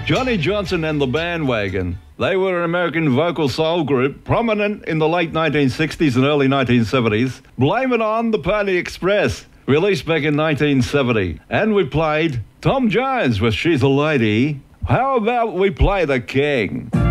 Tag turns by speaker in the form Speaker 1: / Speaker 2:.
Speaker 1: Johnny Johnson and the Bandwagon. They were an American vocal soul group prominent in the late 1960s and early 1970s. Blame It On the Pony Express, released back in 1970. And we played Tom Jones with She's a Lady. How about we play The King?